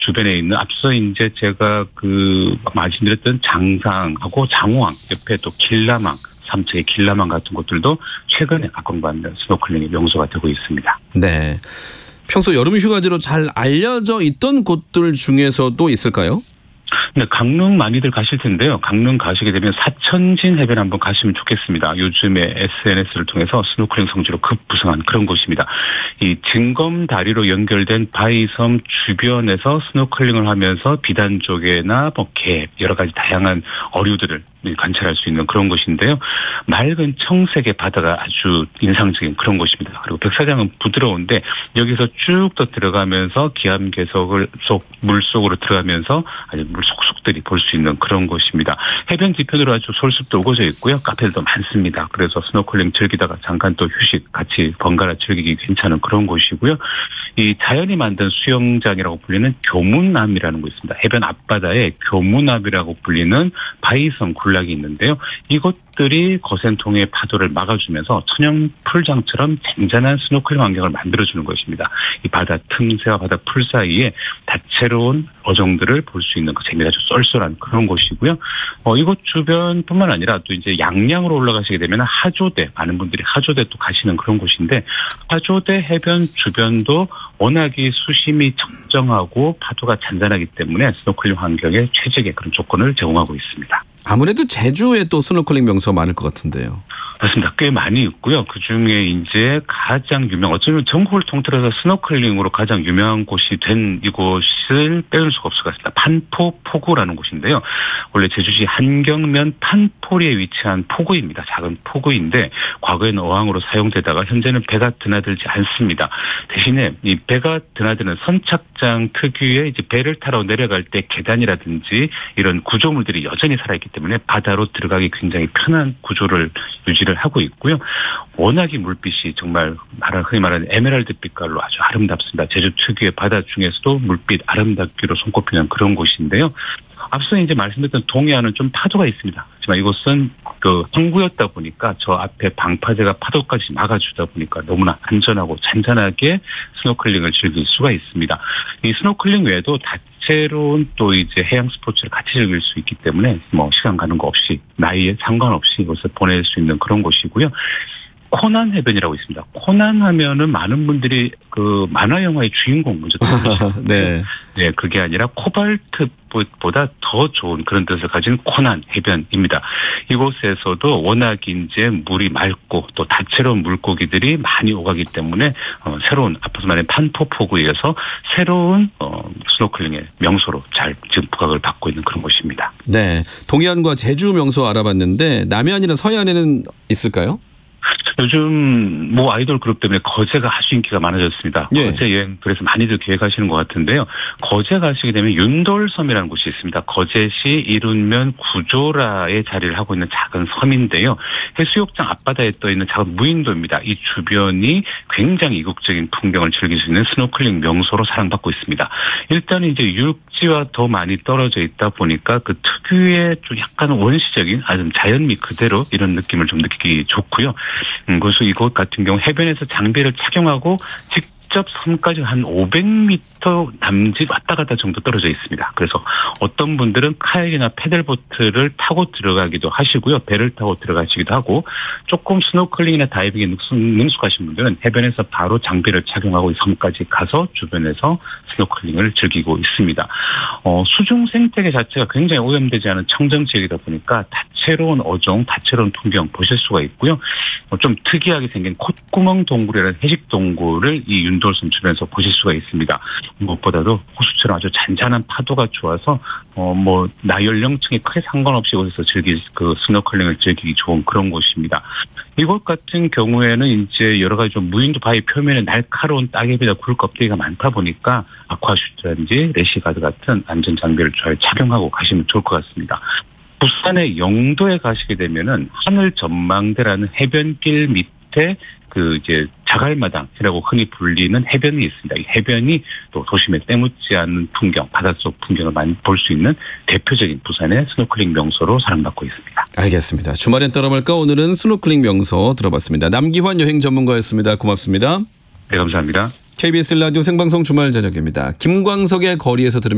주변에 있는 앞서 이제 제가 말씀드렸던 장상하고 장호항 옆에 또 길라망, 삼척의 길라망 같은 곳들도 최근에 각광받는 스노클링의 명소가 되고 있습니다. 네. 평소 여름 휴가지로 잘 알려져 있던 곳들 중에서도 있을까요? 네, 강릉 많이들 가실 텐데요. 강릉 가시게 되면 사천진 해변 한번 가시면 좋겠습니다. 요즘에 SNS를 통해서 스노클링 성지로 급부상한 그런 곳입니다. 이 증검다리로 연결된 바위섬 주변에서 스노클링을 하면서 비단 조개나 개 여러 가지 다양한 어류들을 관찰할 수 있는 그런 곳인데요. 맑은 청색의 바다가 아주 인상적인 그런 곳입니다. 그리고 백사장은 부드러운데 여기서 쭉 더 들어가면서 기암괴석을 물속으로 들어가면서 아주 물속속들이 볼 수 있는 그런 곳입니다. 해변 뒤편으로 아주 솔숲도 우거져 있고요. 카페들도 많습니다. 그래서 스노클링 즐기다가 잠깐 또 휴식 같이 번갈아 즐기기 괜찮은 그런 곳이고요. 이 자연이 만든 수영장이라고 불리는 교문암이라는 곳이 있습니다. 해변 앞바다에 교문암이라고 불리는 바위섬 군락이 있는데요. 이것들이 거센 동해의 파도를 막아주면서 천연 풀장처럼 잔잔한 스노클링 환경을 만들어주는 것입니다. 이 바다 틈새와 바다 풀 사이에 다채로운 어종들을 볼 수 있는 그 재미가 아주 쏠쏠한 그런 곳이고요. 이곳 주변뿐만 아니라 또 이제 양양으로 올라가시게 되면 하조대, 많은 분들이 하조대 또 가시는 그런 곳인데 하조대 해변 주변도 워낙이 수심이 적정하고 파도가 잔잔하기 때문에 스노클링 환경에 최적의 그런 조건을 제공하고 있습니다. 아무래도 제주에 또 스노클링 명소가 많을 것 같은데요. 맞습니다. 꽤 많이 있고요. 그중에 이제 가장 어쩌면 전국을 통틀어서 스노클링으로 가장 유명한 곳이 된 이곳을 빼놓을 수가 없을 것 같습니다. 판포포구라는 곳인데요. 원래 제주시 한경면 판포리에 위치한 포구입니다. 작은 포구인데 과거에는 어항으로 사용되다가 현재는 배가 드나들지 않습니다. 대신에 이 배가 드나드는 선착장 특유의 이제 배를 타러 내려갈 때 계단이라든지 이런 구조물들이 여전히 살아있기 때문에 바다로 들어가기 굉장히 편한 구조를 유지를 하고 있고요. 워낙에 물빛이 정말 흔히 말하는 에메랄드 빛깔로 아주 아름답습니다. 제주 특유의 바다 중에서도 물빛 아름답기로 손꼽히는 그런 곳인데요. 앞서 이제 말씀드렸던 동해안은 좀 파도가 있습니다. 하지만 이곳은 항구였다 보니까 저 앞에 방파제가 파도까지 막아주다 보니까 너무나 안전하고 잔잔하게 스노클링을 즐길 수가 있습니다. 이 스노클링 외에도 다채로운 또 이제 해양 스포츠를 같이 즐길 수 있기 때문에 시간 가는 거 없이 나이에 상관없이 이곳을 보낼 수 있는 그런 곳이고요. 코난 해변이라고 있습니다. 코난 하면은 많은 분들이 만화 영화의 주인공 먼저 떠오르시죠. 네. 네, 그게 아니라 코발트보다 더 좋은 그런 뜻을 가진 코난 해변입니다. 이곳에서도 워낙 이제 물이 맑고 또 다채로운 물고기들이 많이 오가기 때문에 새로운 앞서서 말한 판포포구에서 새로운 스노클링의 명소로 잘 지금 부각을 받고 있는 그런 곳입니다. 네, 동해안과 제주 명소 알아봤는데 남해안이나 서해안에는 있을까요? 요즘 아이돌 그룹 때문에 거제가 아주 인기가 많아졌습니다. 예. 거제 여행 그래서 많이들 계획하시는 것 같은데요. 거제 가시게 되면 윤돌섬이라는 곳이 있습니다. 거제시 이룬면 구조라에 자리를 하고 있는 작은 섬인데요. 해수욕장 앞바다에 떠 있는 작은 무인도입니다. 이 주변이 굉장히 이국적인 풍경을 즐길 수 있는 스노클링 명소로 사랑받고 있습니다. 일단 이제 육지와 더 많이 떨어져 있다 보니까 그 특유의 좀 약간 원시적인 아주 자연미 그대로 이런 느낌을 좀 느끼기 좋고요. 그래서 이곳 같은 경우 해변에서 장비를 착용하고 직접 섬까지 한 500m 남짓 왔다 갔다 정도 떨어져 있습니다. 그래서 어떤 분들은 카약이나 패들보트를 타고 들어가기도 하시고요. 배를 타고 들어가시기도 하고 조금 스노클링이나 다이빙에 능숙하신 분들은 해변에서 바로 장비를 착용하고 이 섬까지 가서 주변에서 스노클링을 즐기고 있습니다. 수중 생태계 자체가 굉장히 오염되지 않은 청정 지역이다 보니까 다채로운 어종, 다채로운 풍경 보실 수가 있고요. 좀 특이하게 생긴 콧구멍 동굴이라는 해식 동굴을 이 윤돌섬 주변에서 보실 수가 있습니다. 무엇보다도 호수처럼 아주 잔잔한 파도가 좋아서 나이 연령층에 크게 상관없이 이곳에서 스노클링을 즐기기 좋은 그런 곳입니다. 이곳 같은 경우에는 이제 여러 가지 좀 무인도 바위 표면에 날카로운 따개비나 굴 껍데기가 많다 보니까 아쿠아슈트라든지 래시가드 같은 안전 장비를 잘 착용하고 가시면 좋을 것 같습니다. 부산의 영도에 가시게 되면은 하늘 전망대라는 해변길 밑에 이제 자갈마당이라고 흔히 불리는 해변이 있습니다. 이 해변이 또 도심에 때묻지 않는 풍경, 바닷속 풍경을 많이 볼 수 있는 대표적인 부산의 스노클링 명소로 사랑받고 있습니다. 알겠습니다. 주말엔 떠나볼까? 오늘은 스노클링 명소 들어봤습니다. 남기환 여행 전문가였습니다. 고맙습니다. 네, 감사합니다. KBS 라디오 생방송 주말 저녁입니다. 김광석의 거리에서 들으면